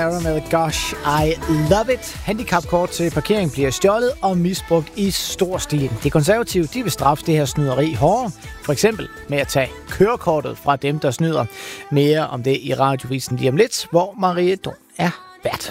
Sarah med Gosh, I Love It. Handicapkort til parkering bliver stjålet og misbrugt i stor stil. De konservative, de vil straffe det her snyderi hårdere. For eksempel med at tage kørekortet fra dem, der snyder. Mere om det i Radiovisen lige om lidt, hvor Marie Dom er vært.